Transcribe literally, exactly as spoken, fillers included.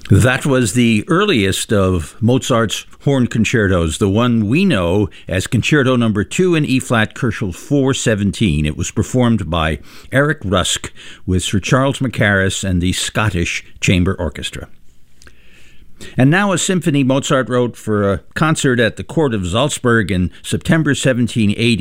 That was the earliest of Mozart's horn concertos, the one we know as Concerto Number Two in E-flat, Köchel four seventeen. It was performed by Eric Rusk with Sir Charles Mackerras and the Scottish Chamber Orchestra. And now a symphony Mozart wrote for a concert at the court of Salzburg in September seventeen eighty.